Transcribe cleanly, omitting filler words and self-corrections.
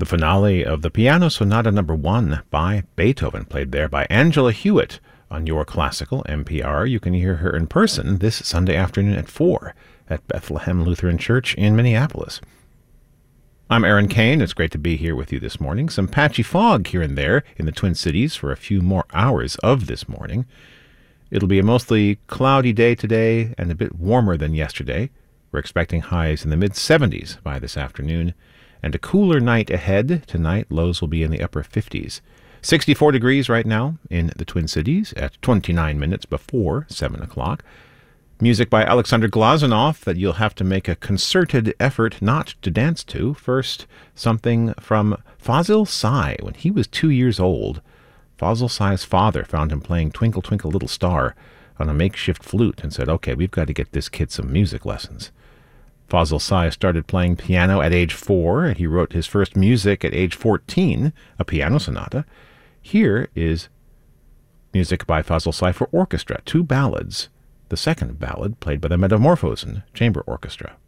The finale of the Piano Sonata No. 1 by Beethoven, played there by Angela Hewitt on Your Classical NPR. You can hear her in person this Sunday afternoon at 4 at Bethlehem Lutheran Church in Minneapolis. I'm Aaron Kane. It's great to be here with you this morning. Some patchy fog here and there in the Twin Cities for a few more hours of this morning. It'll be a mostly cloudy day today and a bit warmer than yesterday. We're expecting highs in the mid-70s by this afternoon, and a cooler night ahead. Tonight, lows will be in the upper 50s. 64 degrees right now in the Twin Cities at 29 minutes before 7 o'clock. Music by Alexander Glazunov that you'll have to make a concerted effort not to dance to. First, something from Fazil Say. When he was 2 years old, Fazil Say's father found him playing Twinkle Twinkle Little Star on a makeshift flute and said, okay, we've got to get this kid some music lessons. Fazil Say started playing piano at age 4, and he wrote his first music at age 14, a piano sonata. Here is music by Fazil Say for orchestra, 2 ballads. The second ballad played by the Metamorphosen Chamber Orchestra.